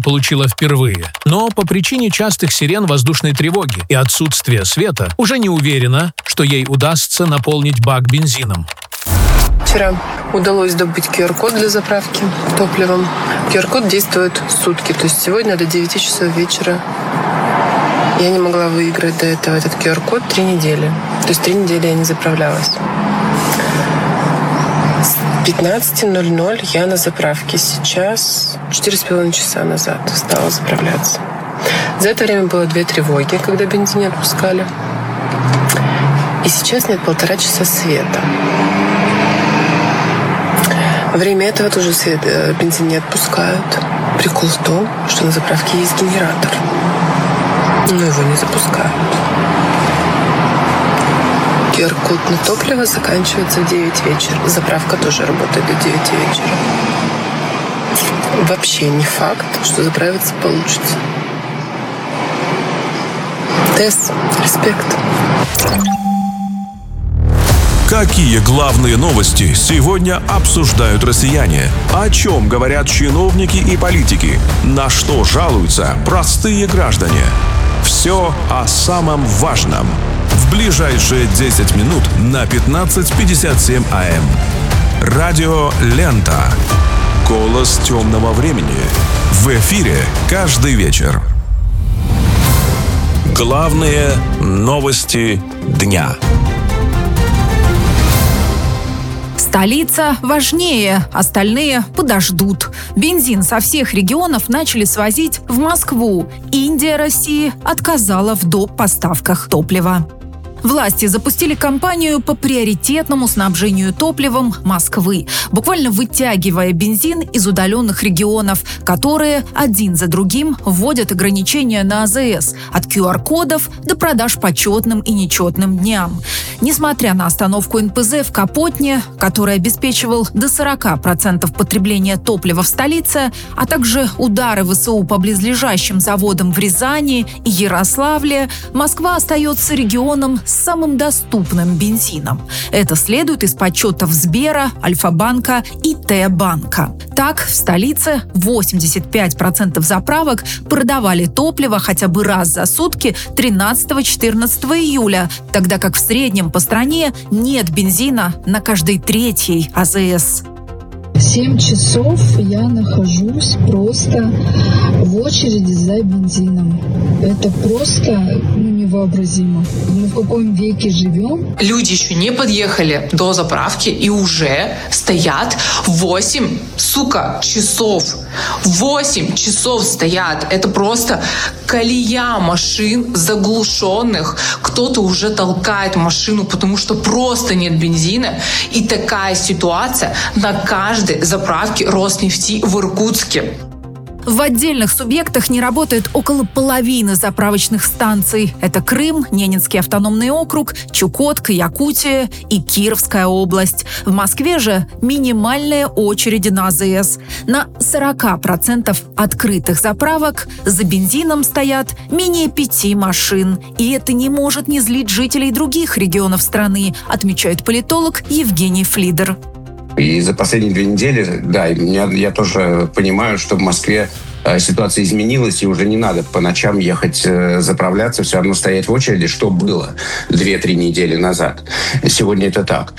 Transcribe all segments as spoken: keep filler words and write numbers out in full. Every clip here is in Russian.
получила впервые, но по причине частых сирен воздушной тревоги и отсутствия света уже не уверена, что ей удастся наполнить бак бензином. Вчера удалось добыть ку ар код для заправки топливом. ку ар код действует сутки, то есть сегодня до девяти часов вечера. Я не могла выиграть до этого этот ку ар код три недели. То есть три недели я не заправлялась. С пятнадцати ноль-ноль я на заправке. Сейчас четыре с половиной часа назад стала заправляться. За это время было две тревоги, когда бензин не отпускали. И сейчас нет полтора часа света. Во время этого тоже свет, бензин не отпускают. Прикол в том, что на заправке есть генератор. Но его не запускают. ку ар код на топливо заканчивается в девять вечера. Заправка тоже работает до девяти вечера. Вообще не факт, что заправиться получится. Тесс, респект. Какие главные новости сегодня обсуждают россияне? О чем говорят чиновники и политики? На что жалуются простые граждане? Все о самом важном. В ближайшие десять минут на пятнадцать пятьдесят семь а эм. Радио «Лента». Голос темного времени. В эфире каждый вечер. Главные новости дня. Столица важнее, остальные подождут. Бензин со всех регионов начали свозить в Москву. Индия России отказала в доп. Поставках топлива. Власти запустили кампанию по приоритетному снабжению топливом Москвы, буквально вытягивая бензин из удаленных регионов, которые один за другим вводят ограничения на а зэ эс от ку ар кодов до продаж по четным и нечетным дням. Несмотря на остановку эн пэ зэ в Капотне, который обеспечивал до сорока процентов потребления топлива в столице, а также удары вэ эс у по близлежащим заводам в Рязани и Ярославле, Москва остается регионом с самым доступным бензином. Это следует из подсчетов Сбера, Альфа-банка и Т-банка. Так, в столице восемьдесят пять процентов заправок продавали топливо хотя бы раз за сутки тринадцатого-четырнадцатого июля, тогда как в среднем по стране нет бензина на каждой третьей а зэ эс. Семь часов я нахожусь просто в очереди за бензином. Это просто ну, невообразимо. Мы в каком веке живем? Люди еще не подъехали до заправки и уже стоят восемь, сука, часов. восемь часов стоят. Это просто колея машин заглушенных. Кто-то уже толкает машину, потому что просто нет бензина. И такая ситуация на каждой заправке Роснефти в Иркутске. В отдельных субъектах не работает около половины заправочных станций. Это Крым, Ненецкий автономный округ, Чукотка, Якутия и Кировская область. В Москве же минимальные очереди на а зэ эс. На сорока процентов открытых заправок за бензином стоят менее пяти машин. И это не может не злить жителей других регионов страны, отмечает политолог Евгений Флидер. И за последние две недели, да, я, я тоже понимаю, что в Москве ситуация изменилась, и уже не надо по ночам ехать заправляться, все равно стоять в очереди, что было две-три недели назад. Сегодня это так.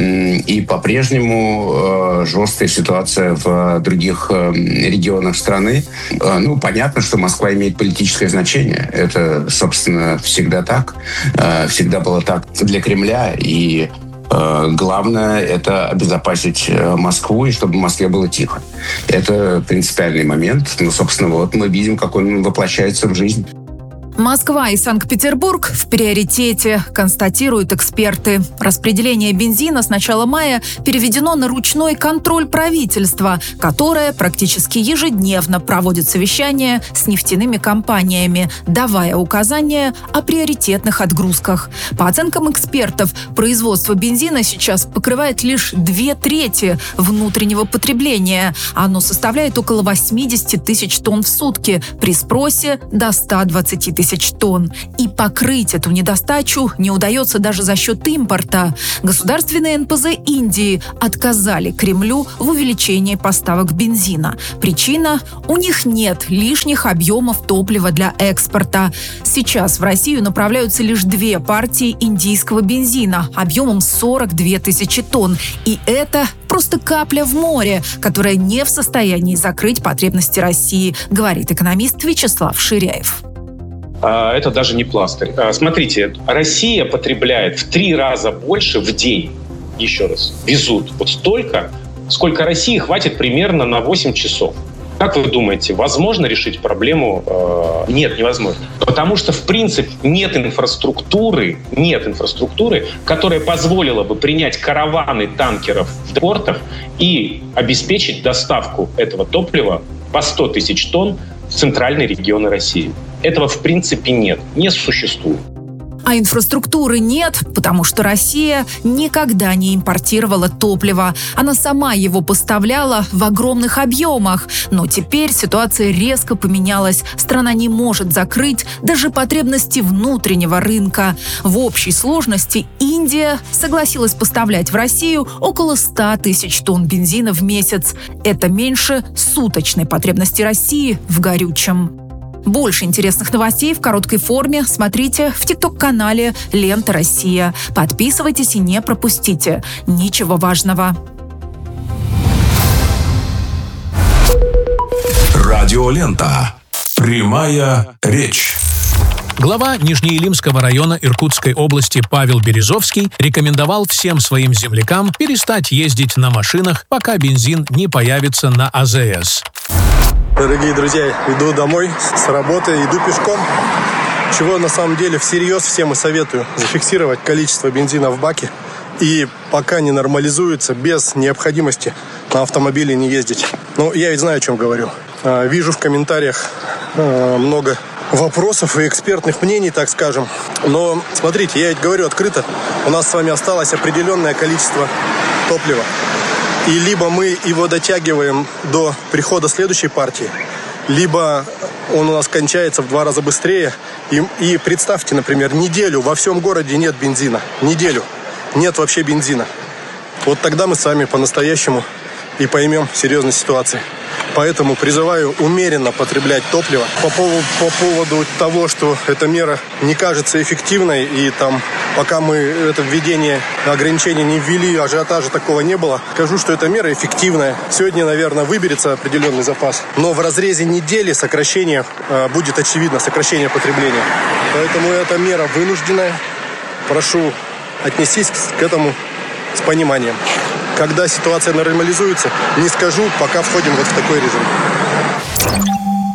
И по-прежнему жесткая ситуация в других регионах страны. Ну, понятно, что Москва имеет политическое значение. Это, собственно, всегда так. Всегда было так для Кремля, и главное – это обезопасить Москву, и чтобы в Москве было тихо. Это принципиальный момент. Ну, собственно, вот мы видим, как он воплощается в жизнь. Москва и Санкт-Петербург в приоритете, констатируют эксперты. Распределение бензина с начала мая переведено на ручной контроль правительства, которое практически ежедневно проводит совещания с нефтяными компаниями, давая указания о приоритетных отгрузках. По оценкам экспертов, производство бензина сейчас покрывает лишь две трети внутреннего потребления. Оно составляет около восемьдесят тысяч тонн в сутки при спросе до ста двадцати тысяч тысяч тонн. И покрыть эту недостачу не удается даже за счет импорта. Государственные эн пэ зэ Индии отказали Кремлю в увеличении поставок бензина. Причина – у них нет лишних объемов топлива для экспорта. Сейчас в Россию направляются лишь две партии индийского бензина объемом сорок две тысячи тонн. И это просто капля в море, которая не в состоянии закрыть потребности России, говорит экономист Вячеслав Ширяев. Это даже не пластырь. Смотрите, Россия потребляет в три раза больше в день. Еще раз, везут вот столько, сколько России хватит примерно на восемь часов. Как вы думаете, возможно решить проблему? Нет, невозможно. Потому что, в принципе, нет инфраструктуры, нет инфраструктуры, которая позволила бы принять караваны танкеров в портах и обеспечить доставку этого топлива по сто тысяч тонн в центральные регионы России. Этого, в принципе, нет, не существует. А инфраструктуры нет, потому что Россия никогда не импортировала топливо. Она сама его поставляла в огромных объемах. Но теперь ситуация резко поменялась. Страна не может закрыть даже потребности внутреннего рынка. В общей сложности Индия согласилась поставлять в Россию около ста тысяч тонн бензина в месяц. Это меньше суточной потребности России в горючем. Больше интересных новостей в короткой форме смотрите в тикток-канале «Лента Россия». Подписывайтесь и не пропустите ничего важного. Радиолента. Прямая речь. Глава Нижнеилимского района Иркутской области Павел Березовский рекомендовал всем своим землякам перестать ездить на машинах, пока бензин не появится на а зэ эс. Дорогие друзья, иду домой с работы, иду пешком. Чего на самом деле всерьез всем и советую: зафиксировать количество бензина в баке и пока не нормализуется, без необходимости на автомобиле не ездить. Ну, я ведь знаю, о чем говорю. Вижу в комментариях много вопросов и экспертных мнений, так скажем. Но смотрите, я ведь говорю открыто, у нас с вами осталось определенное количество топлива. И либо мы его дотягиваем до прихода следующей партии, либо он у нас кончается в два раза быстрее. И, и представьте, например, неделю во всем городе нет бензина. Неделю нет вообще бензина. Вот тогда мы с вами по-настоящему и поймем серьезность ситуации. Поэтому призываю умеренно потреблять топливо. По поводу, по поводу того, что эта мера не кажется эффективной, и там, пока мы это введение ограничений не ввели, ажиотажа такого не было, скажу, что эта мера эффективная. Сегодня, наверное, выберется определенный запас, но в разрезе недели сокращение э, будет очевидно, сокращение потребления. Поэтому эта мера вынужденная. Прошу отнестись к этому с пониманием. Когда ситуация нормализуется, не скажу, пока входим вот в такой режим.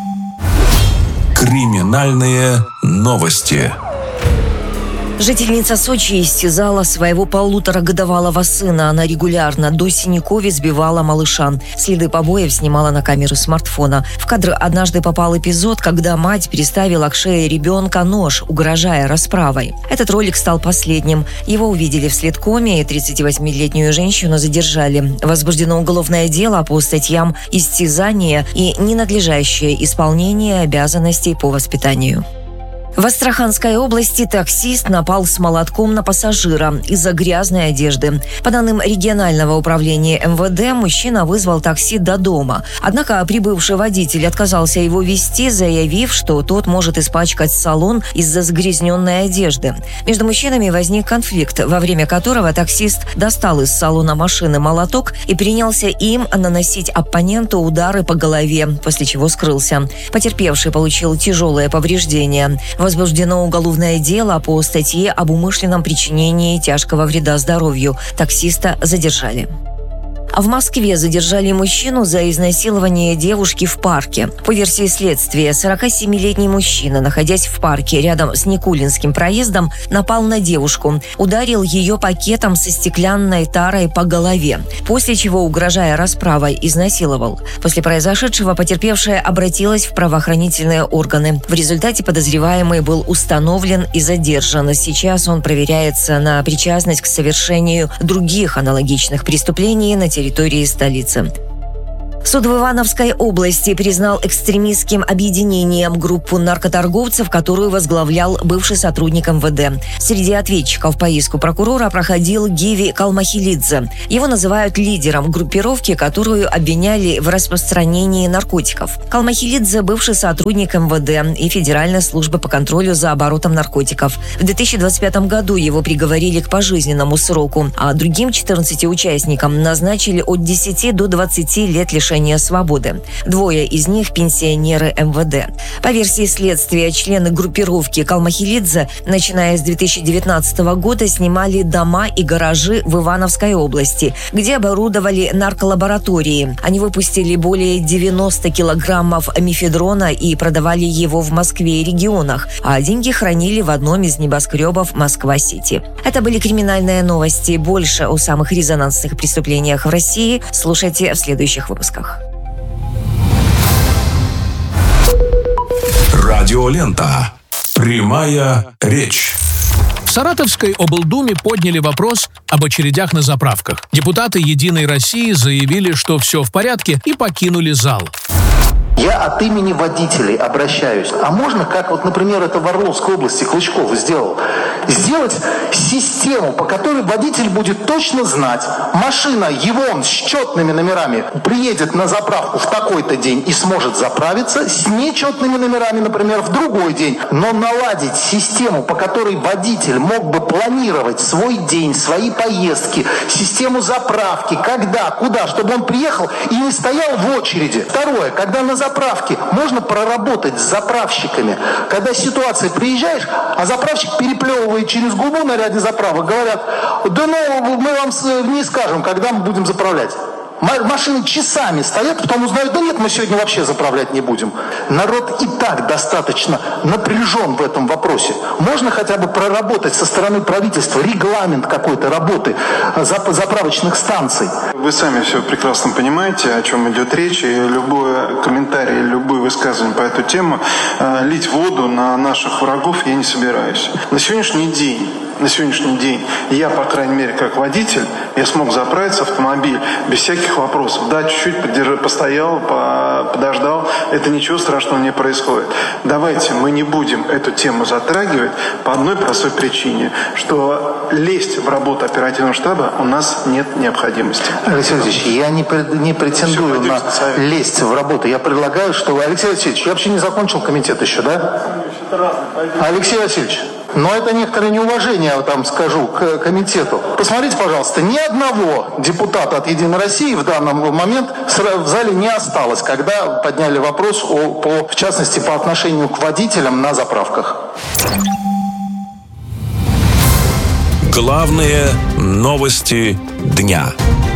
Криминальные новости. Жительница Сочи истязала своего полуторагодовалого сына. Она регулярно до синяков избивала малыша. Следы побоев снимала на камеру смартфона. В кадр однажды попал эпизод, когда мать приставила к шее ребенка нож, угрожая расправой. Этот ролик стал последним. Его увидели в следкоме, и тридцативосьмилетнюю женщину задержали. Возбуждено уголовное дело по статьям истязание и ненадлежащее исполнение обязанностей по воспитанию. В Астраханской области таксист напал с молотком на пассажира из-за грязной одежды. По данным регионального управления эм вэ дэ, мужчина вызвал такси до дома. Однако прибывший водитель отказался его везти, заявив, что тот может испачкать салон из-за загрязненной одежды. Между мужчинами возник конфликт, во время которого таксист достал из салона машины молоток и принялся им наносить оппоненту удары по голове, после чего скрылся. Потерпевший получил тяжелые повреждения. Возбуждено уголовное дело по статье об умышленном причинении тяжкого вреда здоровью. Таксиста задержали. А в Москве задержали мужчину за изнасилование девушки в парке. По версии следствия, сорокасемилетний мужчина, находясь в парке рядом с Никулинским проездом, напал на девушку, ударил ее пакетом со стеклянной тарой по голове, после чего, угрожая расправой, изнасиловал. После произошедшего потерпевшая обратилась в правоохранительные органы. В результате подозреваемый был установлен и задержан. Сейчас он проверяется на причастность к совершению других аналогичных преступлений на территории столицы. Суд в Ивановской области признал экстремистским объединением группу наркоторговцев, которую возглавлял бывший сотрудник эм вэ дэ. Среди ответчиков по иску прокурора проходил Гиви Калмахилидзе. Его называют лидером группировки, которую обвиняли в распространении наркотиков. Калмахилидзе – бывший сотрудник эм вэ дэ и Федеральной службы по контролю за оборотом наркотиков. В две тысячи двадцать пятом году его приговорили к пожизненному сроку, а другим четырнадцати участникам назначили от десяти до двадцати лет лишения свободы. Двое из них – пенсионеры эм вэ дэ. По версии следствия, члены группировки Калмахилидзе, начиная с две тысячи девятнадцатого года, снимали дома и гаражи в Ивановской области, где оборудовали нарколаборатории. Они выпустили более девяноста килограммов мефедрона и продавали его в Москве и регионах, а деньги хранили в одном из небоскребов Москва-Сити. Это были криминальные новости. Больше о самых резонансных преступлениях в России слушайте в следующих выпусках. Радиолента. Прямая речь. В Саратовской облдуме подняли вопрос об очередях на заправках. Депутаты «Единой России» заявили, что все в порядке, и покинули зал. Я от имени водителей обращаюсь. А можно, как вот, например, это в Орловской области Клычков сделал, сделать систему, по которой водитель будет точно знать, машина его с четными номерами приедет на заправку в такой-то день и сможет заправиться, с нечетными номерами, например, в другой день. Но наладить систему, по которой водитель мог бы планировать свой день, свои поездки, систему заправки, когда, куда, чтобы он приехал и не стоял в очереди. Второе, когда на заправке заправки можно проработать с заправщиками. Когда ситуация, приезжаешь, а заправщик переплевывает через губу на ряде заправок, говорят, да ну, мы вам не скажем, когда мы будем заправлять. Машины часами стоят, потом узнают, да нет, мы сегодня вообще заправлять не будем. Народ и так достаточно напряжен в этом вопросе. Можно хотя бы проработать со стороны правительства регламент какой-то работы заправочных станций. Вы сами все прекрасно понимаете, о чем идет речь, и любой комментарий, любое высказывание по эту тему, лить воду на наших врагов я не собираюсь. На сегодняшний день На сегодняшний день я, по крайней мере, как водитель, я смог заправить автомобиль без всяких вопросов. Да, чуть-чуть подержал, постоял, подождал. Это ничего страшного не происходит. Давайте мы не будем эту тему затрагивать по одной простой причине, что лезть в работу оперативного штаба у нас нет необходимости. Алексей Алексеевич, я не, не претендую на лезть в работу. Я предлагаю, что... Алексей Алексеевич, я вообще не закончил комитет еще, да? Алексей Васильевич, но это некоторое неуважение, я там скажу, к комитету. Посмотрите, пожалуйста, ни одного депутата от «Единой России» в данный момент в зале не осталось, когда подняли вопрос, о, по, в частности, по отношению к водителям на заправках. Главные новости дня.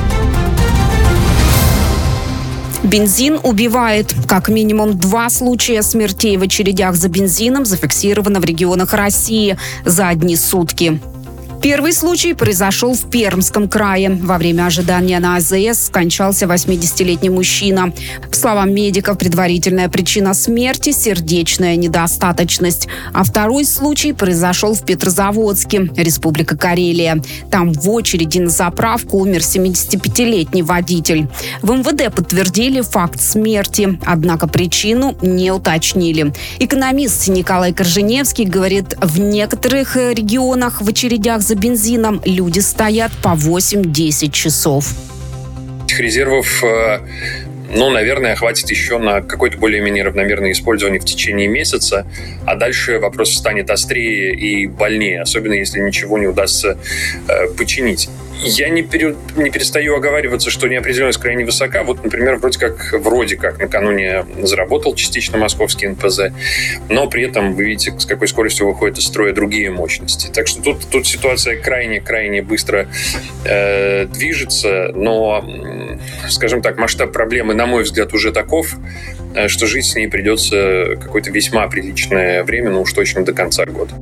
Бензин убивает. Как минимум два случая смертей в очередях за бензином зафиксировано в регионах России за одни сутки. Первый случай произошел в Пермском крае. Во время ожидания на а зэ эс скончался восьмидесятилетний мужчина. По словам медиков, предварительная причина смерти – сердечная недостаточность. А второй случай произошел в Петрозаводске, Республика Карелия. Там в очереди на заправку умер семидесятипятилетний водитель. В эм вэ дэ подтвердили факт смерти, однако причину не уточнили. Экономист Николай Корженевский говорит, в некоторых регионах в очередях за бензином люди стоят по восемь-десять часов. Этих резервов, ну, наверное, хватит еще на какое-то более-менее равномерное использование в течение месяца, а дальше вопрос станет острее и больнее, особенно если ничего не удастся э, починить. Я не, пере, не перестаю оговариваться, что неопределенность крайне высока. Вот, например, вроде как, вроде как накануне заработал частично московский эн пэ зэ, но при этом вы видите, с какой скоростью выходят из строя другие мощности. Так что тут, тут ситуация крайне-крайне быстро э, движется, но, скажем так, масштаб проблемы, на мой взгляд, уже таков, что жить с ней придется какое-то весьма приличное время, но уж точно до конца года.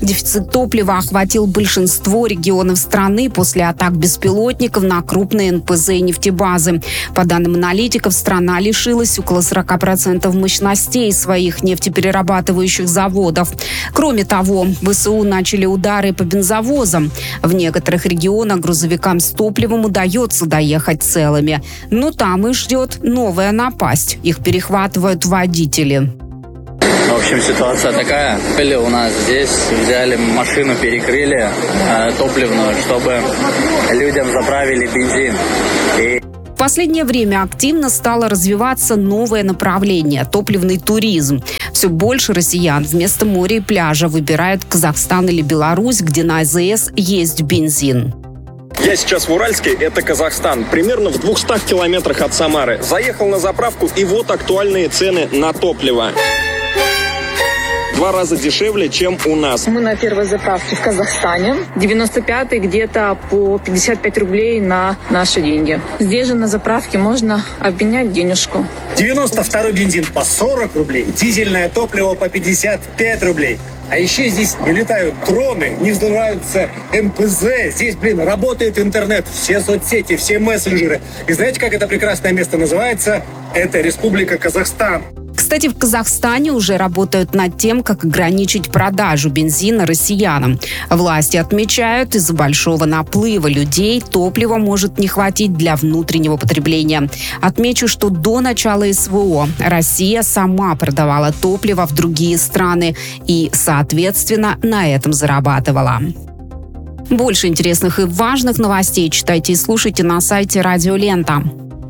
Дефицит топлива охватил большинство регионов страны после атак беспилотников на крупные эн пэ зэ и нефтебазы. По данным аналитиков, страна лишилась около сорок процентов мощностей своих нефтеперерабатывающих заводов. Кроме того, вэ эс у начали удары по бензовозам. В некоторых регионах грузовикам с топливом удается доехать целыми. Но там их ждет новая напасть. Их перехватывают водители. В общем, ситуация такая. Были у нас здесь, взяли машину, перекрыли э, топливную, чтобы людям заправили бензин. И... В последнее время активно стало развиваться новое направление – топливный туризм. Все больше россиян вместо моря и пляжа выбирают Казахстан или Беларусь, где на а зэ эс есть бензин. Я сейчас в Уральске, это Казахстан, примерно в двухстах километрах от Самары. Заехал на заправку, и вот актуальные цены на топливо. Два раза дешевле, чем у нас. Мы на первой заправке в Казахстане. девяносто пятый где-то по пятьдесят пять рублей на наши деньги. Здесь же на заправке можно обменять денежку. девяносто второй бензин по сорок рублей, дизельное топливо по пятьдесят пять рублей. А еще здесь не летают дроны, не взрываются эн пэ зэ. Здесь, блин, работает интернет, все соцсети, все мессенджеры. И знаете, как это прекрасное место называется? Это Республика Казахстан. Кстати, в Казахстане уже работают над тем, как ограничить продажу бензина россиянам. Власти отмечают, из-за большого наплыва людей топлива может не хватить для внутреннего потребления. Отмечу, что до начала эс вэ о Россия сама продавала топливо в другие страны и, соответственно, на этом зарабатывала. Больше интересных и важных новостей читайте и слушайте на сайте Радио Лента.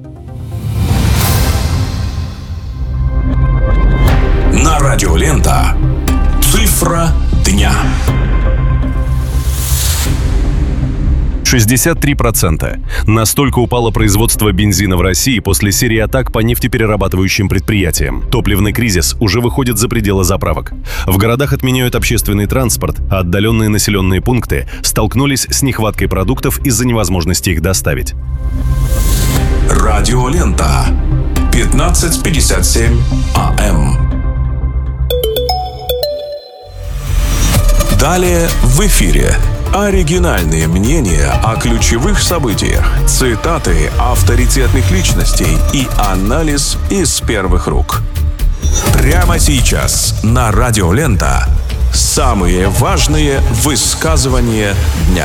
На Радио Лента. Цифра дня. шестьдесят три процента. Настолько упало производство бензина в России после серии атак по нефтеперерабатывающим предприятиям. Топливный кризис уже выходит за пределы заправок. В городах отменяют общественный транспорт, а отдаленные населенные пункты столкнулись с нехваткой продуктов из-за невозможности их доставить. Радио Лента. пятнадцать пятьдесят семь а эм. Далее в эфире оригинальные мнения о ключевых событиях, цитаты авторитетных личностей и анализ из первых рук. Прямо сейчас на Радио Лента самые важные высказывания дня.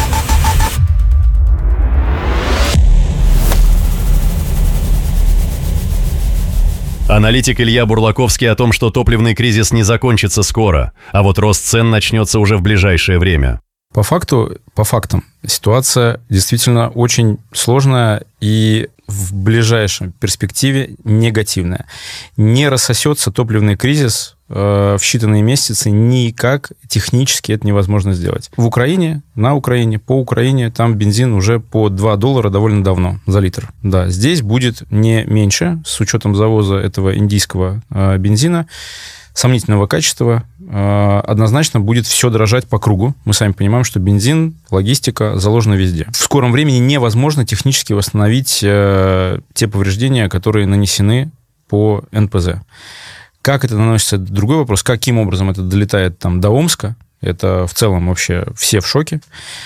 Аналитик Илья Бурлаковский о том, что топливный кризис не закончится скоро, а вот рост цен начнется уже в ближайшее время. По факту, по фактам, ситуация действительно очень сложная и в ближайшей перспективе негативная. Не рассосется топливный кризис э, в считанные месяцы, никак технически это невозможно сделать. В Украине, на Украине, по Украине, там бензин уже по два доллара довольно давно за литр. Да, здесь будет не меньше, с учетом завоза этого индийского э, бензина, сомнительного качества, э, однозначно будет все дорожать по кругу. Мы сами понимаем, что бензин, логистика заложена везде. В скором времени невозможно технически восстановить э, те повреждения, которые нанесены по эн пэ зэ. Как это наносится, это другой вопрос. Каким образом это долетает там, до Омска, это в целом вообще все в шоке.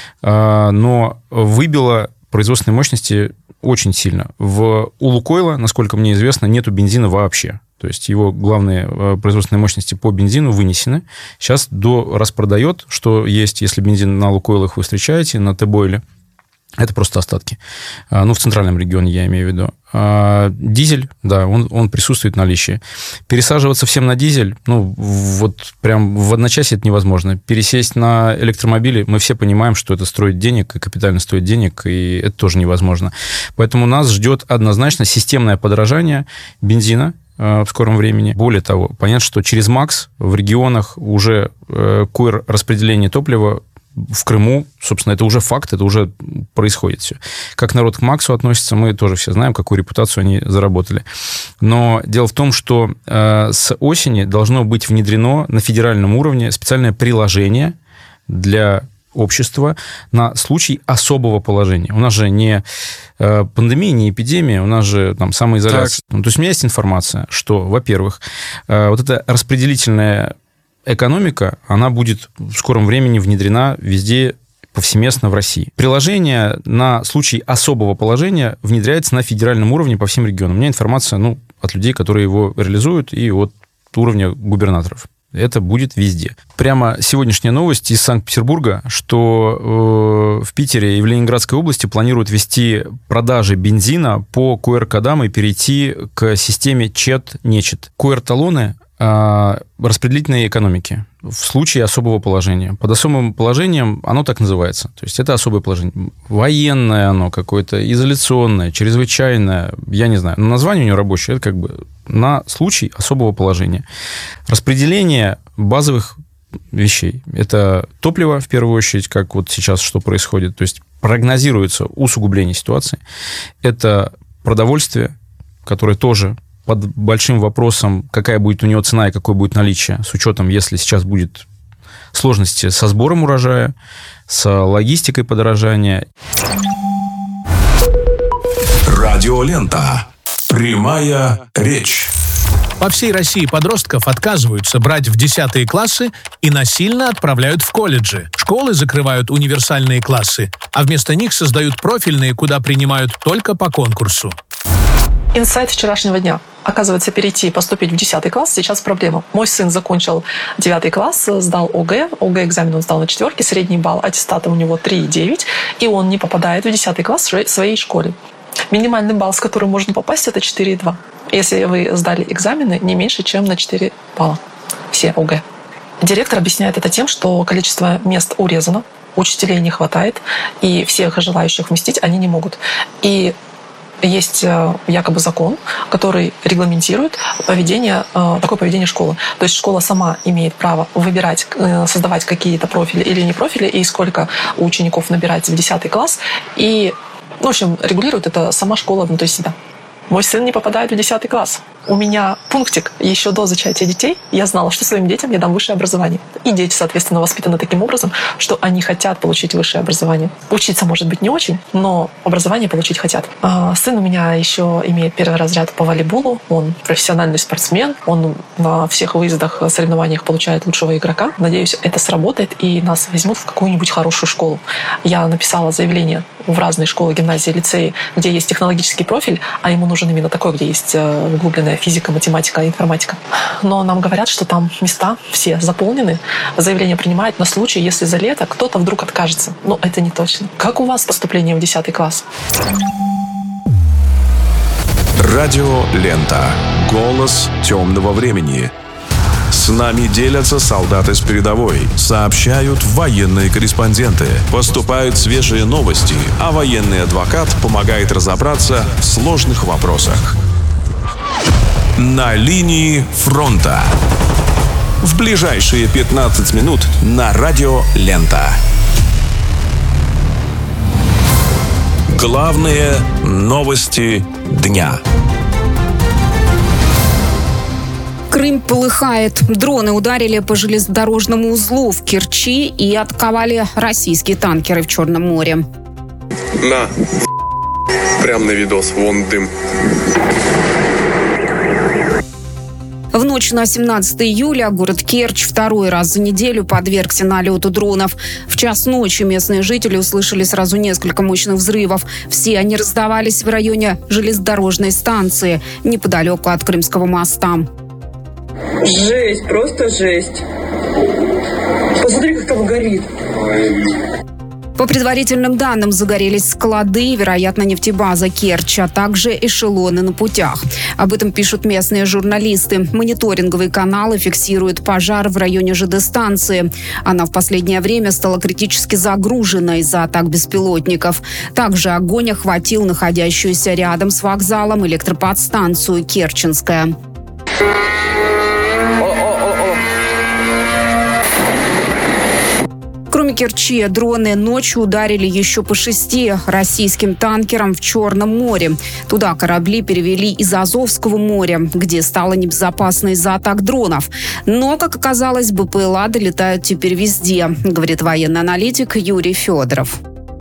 Э, но выбило производственные мощности очень сильно. В, у Лукойла, насколько мне известно, нету бензина вообще. То есть его главные производственные мощности по бензину вынесены. Сейчас до распродает, что есть, если бензин на Лукойлах вы встречаете, на Т-бойле. Это просто остатки. Ну, в центральном регионе я имею в виду. А дизель, да, он, он присутствует в наличии. Пересаживаться всем на дизель, ну, вот прям в одночасье это невозможно. Пересесть на электромобили, мы все понимаем, что это стоит денег, и капитально стоит денег, и это тоже невозможно. Поэтому нас ждет однозначно системное подорожание бензина в скором времени. Более того, понятно, что через МАКС в регионах уже кур распределение топлива в Крыму, собственно, это уже факт, это уже происходит все. Как народ к МАКСу относится, мы тоже все знаем, какую репутацию они заработали. Но дело в том, что э, с осени должно быть внедрено на федеральном уровне специальное приложение для общества на случай особого положения. У нас же не э, пандемия, не эпидемия, у нас же там самоизоляция. Ну, то есть у меня есть информация, что, во-первых, э, вот это распределительное экономика, она будет в скором времени внедрена везде повсеместно в России. Приложение на случай особого положения внедряется на федеральном уровне по всем регионам. У меня информация, ну, от людей, которые его реализуют, и от уровня губернаторов. Это будет везде. Прямо сегодняшняя новость из Санкт-Петербурга, что э, в Питере и в Ленинградской области планируют ввести продажи бензина по ку эр-кодам и перейти к системе ЧЕТ-НЕЧЕТ. ку эр-талоны э, распределительной экономики в случае особого положения. Под особым положением оно так называется. То есть это особое положение. Военное оно какое-то, изоляционное, чрезвычайное, я не знаю. Но название у него рабочее, это как бы на случай особого положения. Распределение базовых вещей. Это топливо, в первую очередь, как вот сейчас что происходит. То есть прогнозируется усугубление ситуации. Это продовольствие, которое тоже под большим вопросом, какая будет у него цена и какое будет наличие, с учетом, если сейчас будет сложности со сбором урожая, с логистикой подорожания. Радиолента. Прямая речь. По всей России подростков отказываются брать в десятые классы и насильно отправляют в колледжи. Школы закрывают универсальные классы, а вместо них создают профильные, куда принимают только по конкурсу. Инсайт вчерашнего дня. Оказывается, перейти и поступить в десятый класс сейчас проблема. Мой сын закончил девятый класс, сдал ОГЭ. ОГЭ экзамен он сдал на четверке, средний балл аттестата у него три и девять, и он не попадает в десятый класс в своей школе. Минимальный балл, с которым можно попасть, это четыре и два. Если вы сдали экзамены не меньше, чем на четыре балла. Все ОГЭ. Директор объясняет это тем, что количество мест урезано, учителей не хватает, и всех желающих вместить они не могут. И есть якобы закон, который регламентирует поведение, такое поведение школы. То есть школа сама имеет право выбирать, создавать какие-то профили или не профили, и сколько у учеников набирать в десятый класс. И, в общем, регулирует это сама школа внутри себя. Мой сын не попадает в десятый класс. У меня пунктик еще до зачатия детей. Я знала, что своим детям я дам высшее образование. И дети, соответственно, воспитаны таким образом, что они хотят получить высшее образование. Учиться, может быть, не очень, но образование получить хотят. А сын у меня еще имеет первый разряд по волейболу. Он профессиональный спортсмен. Он на всех выездах, соревнованиях получает лучшего игрока. Надеюсь, это сработает, и нас возьмут в какую-нибудь хорошую школу. Я написала заявление в разные школы, гимназии, лицеи, где есть технологический профиль, а ему нужен именно такой, где есть углубленная физика, математика, информатика. Но нам говорят, что там места все заполнены. Заявление принимают на случай, если за лето кто-то вдруг откажется. Но это не точно. Как у вас поступление в десятый класс? Радиолента. Голос темного времени. С нами делятся солдаты с передовой, сообщают военные корреспонденты, поступают свежие новости, а военный адвокат помогает разобраться в сложных вопросах. На линии фронта. В ближайшие пятнадцать минут на Радио Лента. Главные новости дня. Крым полыхает. Дроны ударили по железнодорожному узлу в Керчи и атаковали российские танкеры в Черном море. На, прям на видос, вон дым. В ночь на семнадцатое июля город Керчь второй раз за неделю подвергся налету дронов. В час ночи местные жители услышали сразу несколько мощных взрывов. Все они раздавались в районе железнодорожной станции, неподалеку от Крымского моста. Жесть, просто жесть. Посмотри, как там горит. По предварительным данным, загорелись склады, вероятно, нефтебаза Керчь, а также эшелоны на путях. Об этом пишут местные журналисты. Мониторинговые каналы фиксируют пожар в районе ЖД-станции. Она в последнее время стала критически загружена из-за атак беспилотников. Также огонь охватил находящуюся рядом с вокзалом электроподстанцию «Керченская». Кроме Керчи, дроны ночью ударили еще по шести российским танкерам в Черном море. Туда корабли перевели из Азовского моря, где стало небезопасно из-за атак дронов. Но, как оказалось, БПЛА долетают теперь везде, говорит военный аналитик Юрий Федоров.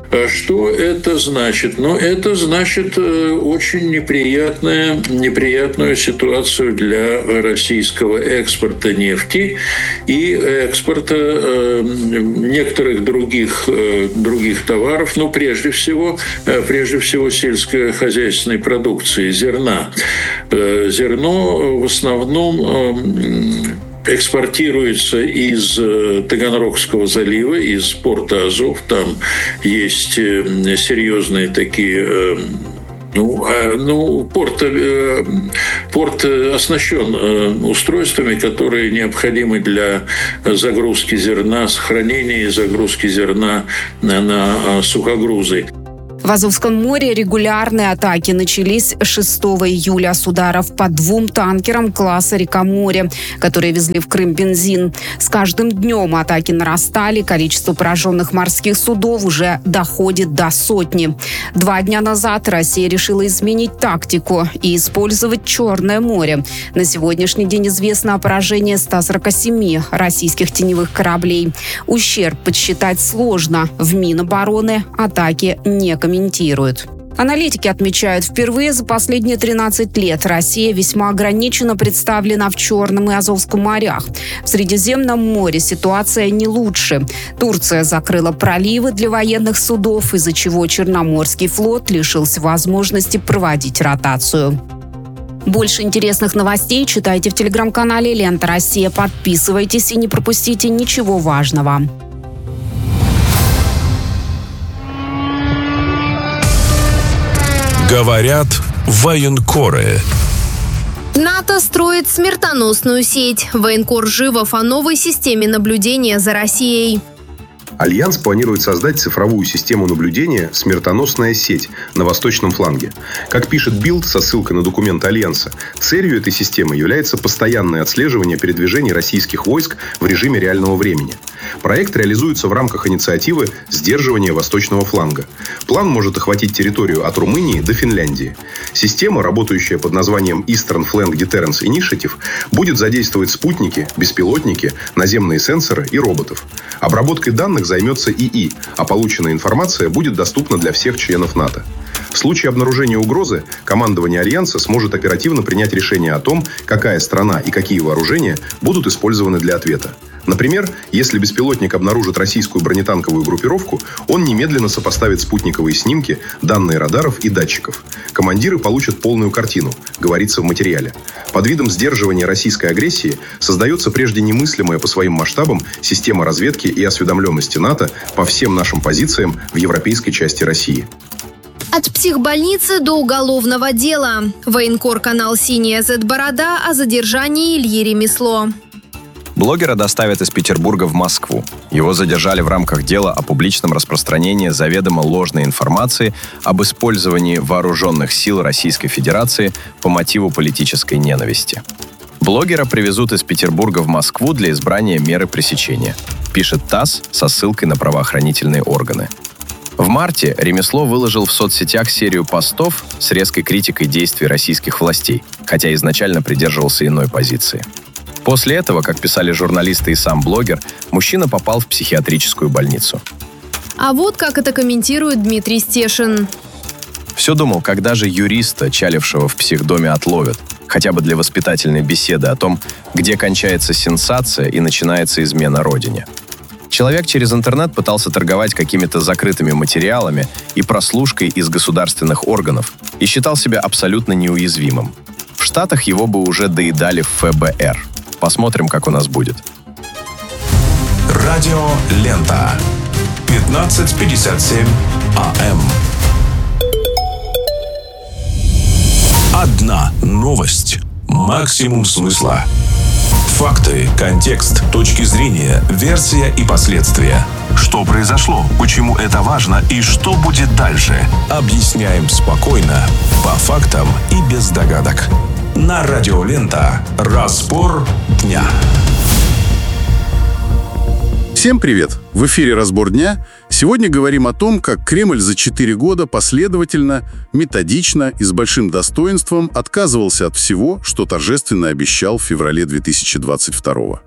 Что это значит? Ну, это значит очень неприятную, неприятную ситуацию для российского экспорта нефти и экспорта некоторых других, других товаров, ну, прежде всего, прежде всего сельскохозяйственной продукции, зерна. Зерно в основном экспортируется из Таганрогского залива, из порта Азов. Там есть серьезные такие... Ну, ну порт, порт оснащен устройствами, которые необходимы для загрузки зерна, сохранения и загрузки зерна на сухогрузы. В Азовском море регулярные атаки начались шестого июля с ударов по двум танкерам класса «Река-море», которые везли в Крым бензин. С каждым днем атаки нарастали, количество пораженных морских судов уже доходит до сотни. Два дня назад Россия решила изменить тактику и использовать Черное море. На сегодняшний день известно о поражении ста сорока семи российских теневых кораблей. Ущерб подсчитать сложно. В Минобороны атаки не комментируют. Аналитики отмечают, впервые за последние тринадцать лет Россия весьма ограниченно представлена в Черном и Азовском морях. В Средиземном море ситуация не лучше. Турция закрыла проливы для военных судов, из-за чего Черноморский флот лишился возможности проводить ротацию. Больше интересных новостей читайте в телеграм-канале «Лента Россия». Подписывайтесь и не пропустите ничего важного. Говорят военкоры. НАТО строит смертоносную сеть. Военкор Живов о новой системе наблюдения за Россией. Альянс планирует создать цифровую систему наблюдения «Смертоносная сеть» на восточном фланге. Как пишет Билд со ссылкой на документ Альянса, целью этой системы является постоянное отслеживание передвижений российских войск в режиме реального времени. Проект реализуется в рамках инициативы «Сдерживание восточного фланга». План может охватить территорию от Румынии до Финляндии. Система, работающая под названием Eastern Flank Deterrence Initiative, будет задействовать спутники, беспилотники, наземные сенсоры и роботов. Обработкой данных займется ИИ, а полученная информация будет доступна для всех членов НАТО. В случае обнаружения угрозы командование Альянса сможет оперативно принять решение о том, какая страна и какие вооружения будут использованы для ответа. Например, если беспилотник обнаружит российскую бронетанковую группировку, он немедленно сопоставит спутниковые снимки, данные радаров и датчиков. Командиры получат полную картину, говорится в материале. Под видом сдерживания российской агрессии создается прежде немыслимая по своим масштабам система разведки и осведомленности НАТО по всем нашим позициям в европейской части России. От психбольницы до уголовного дела. Военкор канал «Синяя зет-борода» о задержании Ильи Ремесло. Блогера доставят из Петербурга в Москву. Его задержали в рамках дела о публичном распространении заведомо ложной информации об использовании вооруженных сил Российской Федерации по мотиву политической ненависти. Блогера привезут из Петербурга в Москву для избрания меры пресечения, пишет ТАСС со ссылкой на правоохранительные органы. В марте Ремесло выложил в соцсетях серию постов с резкой критикой действий российских властей, хотя изначально придерживался иной позиции. После этого, как писали журналисты и сам блогер, мужчина попал в психиатрическую больницу. А вот как это комментирует Дмитрий Стешин. Все думал, когда же юриста, чалившего в психдоме, отловят. Хотя бы для воспитательной беседы о том, где кончается сенсация и начинается измена родине. Человек через интернет пытался торговать какими-то закрытыми материалами и прослушкой из государственных органов и считал себя абсолютно неуязвимым. В Штатах его бы уже доедали в эф бэ эр. Посмотрим, как у нас будет. Радио Лента. пятнадцать пятьдесят семь а эм. Одна новость. Максимум смысла. Факты, контекст, точки зрения, версия и последствия. Что произошло, почему это важно и что будет дальше. Объясняем спокойно, по фактам и без догадок. На Радио Лента. Разбор дня. Всем привет! В эфире «Разбор дня». Сегодня говорим о том, как Кремль за четыре года последовательно, методично и с большим достоинством отказывался от всего, что торжественно обещал в феврале две тысячи двадцать второго.